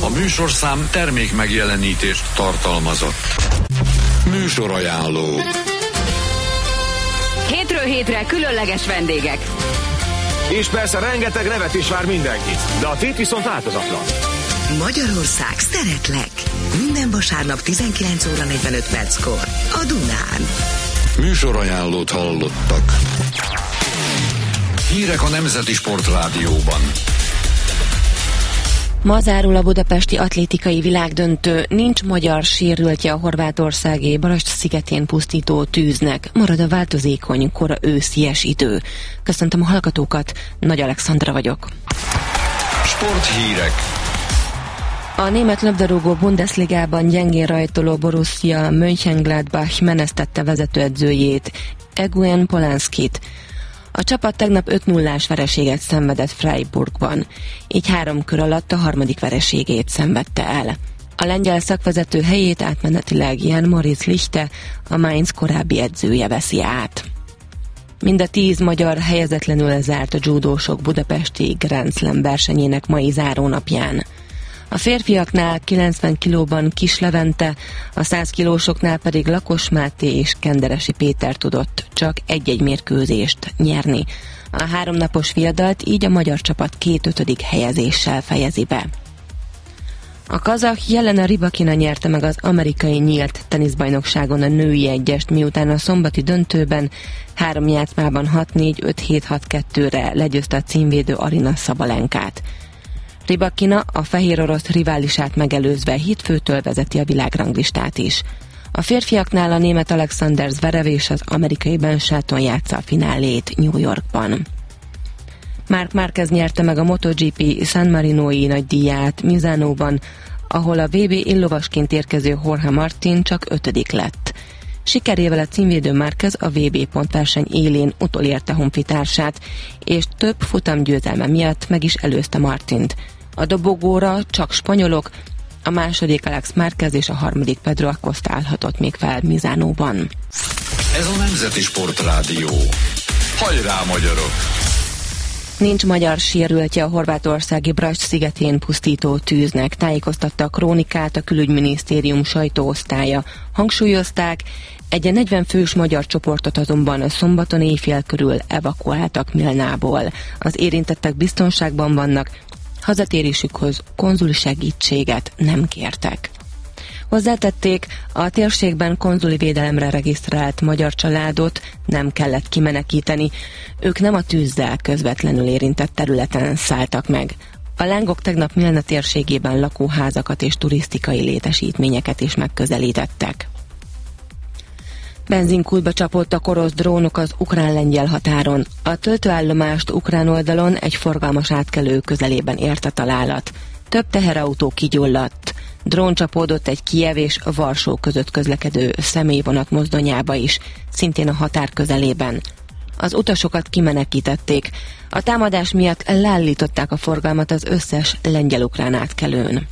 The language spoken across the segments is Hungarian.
A műsorszám termék megjelenítést tartalmazott. Műsorajánló. Hétről hétre különleges vendégek. És persze rengeteg nevet is vár mindenkit, de a tét viszont változatlan. Magyarország szeretlek. Minden vasárnap 19 óra 45 perckor a Dunán. Műsorajánlót hallottak. Hírek a Nemzeti Sportrádióban. Ma zárul a budapesti atlétikai világdöntő, nincs magyar sérültje a horvátországi Balazs-szigetén pusztító tűznek, marad a változékony, kora őszies idő. Köszöntöm a hallgatókat, Nagy Alexandra vagyok. Sporthírek. A német labdarúgó Bundesligában gyengén rajtoló Borussia Mönchengladbach menesztette vezetőedzőjét, Eguyen Polanskit. A csapat tegnap 5-0-ás vereséget szenvedett Freiburgban, így 3 kör alatt a harmadik vereségét szenvedte el. A lengyel szakvezető helyét átmenetileg Jan Moritz Lichte, a Mainz korábbi edzője veszi át. Mind a 10 magyar helyezetlenül zárt a judósok budapesti Grand Slam versenyének mai zárónapján. A férfiaknál 90 kilóban Kis Levente, a 100 kilósoknál pedig Lakos Máté és Kenderesi Péter tudott csak egy-egy mérkőzést nyerni. A 3 napos viadalt így a magyar csapat 2/5. helyezéssel fejezi be. A kazah Jelena Rybakina nyerte meg az amerikai nyílt teniszbajnokságon a női egyest, miután a szombati döntőben 3 játszmában 6-4, 5-7, 6-2-re legyőzte a címvédő Arina Szabalenkát. Rybakina a fehér orosz riválisát megelőzve hétfőtől vezeti a világranglistát is. A férfiaknál a német Alexander Zverev és az amerikai Ben Shelton játsza a finálét New Yorkban. Marc Márquez nyerte meg a MotoGP San Marinoi nagydíját Misánóban, ahol a VB illovasként érkező Jorge Martin csak 5. lett. Sikerével a címvédő Márquez a VB pontverseny élén utolérte honfitársát, és több futamgyőzelme miatt meg is előzte Martint. A dobogóra csak spanyolok, a második Alex Márquez és a harmadik Pedro Acosta állhatott még fel Misánóban. Ez a Nemzeti Sportrádió. Hajrá, magyarok! Nincs magyar sérültje a horvátországi Balazs-szigetén pusztító tűznek, tájékoztatta a Krónikát a Külügyminisztérium sajtóosztálya. Hangsúlyozták, egy 40 fős magyar csoportot azonban szombaton éjfél körül evakuáltak Milnából. Az érintettek biztonságban vannak, hazatérésükhöz konzuli segítséget nem kértek. Hozzátették, a térségben konzuli védelemre regisztrált magyar családot nem kellett kimenekíteni, ők nem a tűzzel közvetlenül érintett területen szálltak meg. A lángok tegnap Milna térségében lakóházakat és turisztikai létesítményeket is megközelítettek. Benzinkútba csapódtak orosz drónok az ukrán-lengyel határon. A töltőállomást ukrán oldalon egy forgalmas átkelő közelében ért a találat. Több teherautó kigyulladt. Drón csapódott egy Kijev és Varsó között közlekedő személyvonat mozdonyába is, szintén a határ közelében. Az utasokat kimenekítették. A támadás miatt leállították a forgalmat az összes lengyel-ukrán átkelőn.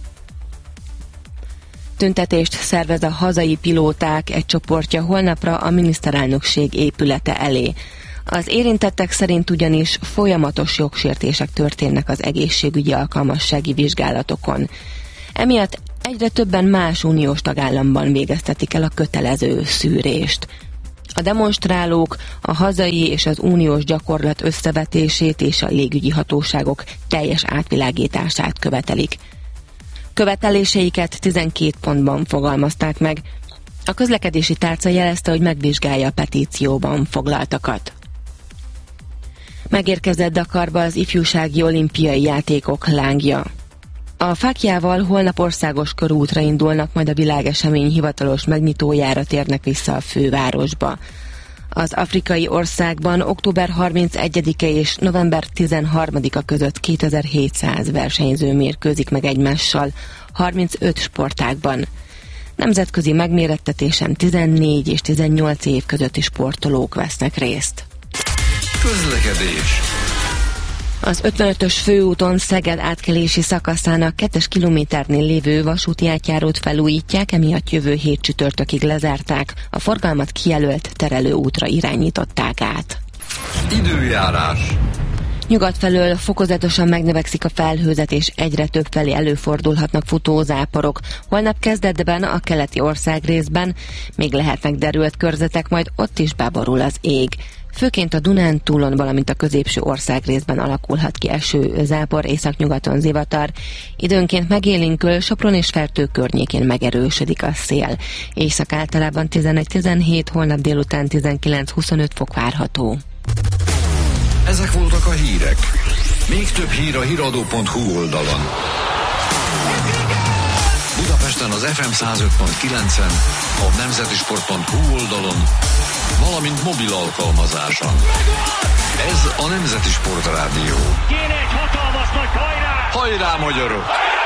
Tüntetést szervez a hazai pilóták egy csoportja holnapra a miniszterelnökség épülete elé. Az érintettek szerint ugyanis folyamatos jogsértések történnek az egészségügyi alkalmassági vizsgálatokon. Emiatt egyre többen más uniós tagállamban végeztetik el a kötelező szűrést. A demonstrálók a hazai és az uniós gyakorlat összevetését és a légügyi hatóságok teljes átvilágítását követelik. Követeléseiket 12 pontban fogalmazták meg. A közlekedési tárca jelezte, hogy megvizsgálja a petícióban foglaltakat. Megérkezett Dakarba az ifjúsági olimpiai játékok lángja. A fáklyával holnap országos körútra indulnak, majd a világesemény hivatalos megnyitójára térnek vissza a fővárosba. Az afrikai országban október 31-e és november 13-a között 2700 versenyző mérkőzik meg egymással 35 sportágban. Nemzetközi megmérettetésen 14 és 18 év közötti sportolók vesznek részt. Közlekedés. Az 55-ös főúton Szeged átkelési szakaszának 2 kilométernél lévő vasúti átjárót felújítják, emiatt jövő hét csütörtökig lezárták, a forgalmat kijelölt terelőútra irányították át. Időjárás. Nyugat felől fokozatosan megnövekszik a felhőzet, és egyre több felé előfordulhatnak futózáporok. Holnap kezdetben a keleti országrészben még lehetnek derült körzetek, majd ott is beborul az ég. Főként a Dunántúlon, valamint a középső országrészben alakulhat ki esőzápor, északnyugaton zivatar. Időnként megélénkül, Sopron és Fertő környékén megerősödik a szél. Észak általában 11-17, holnap délután 19-25 fok várható. Ezek voltak a hírek. Még több hír a hiradó.hu oldalon. Budapesten az FM 105.9-en, a nemzetisport.hu oldalon, valamint mobil alkalmazáson. Ez a Nemzeti Sport Rádió. Kéne egy hatalmas nagy hajrá! Hajrá, magyarok!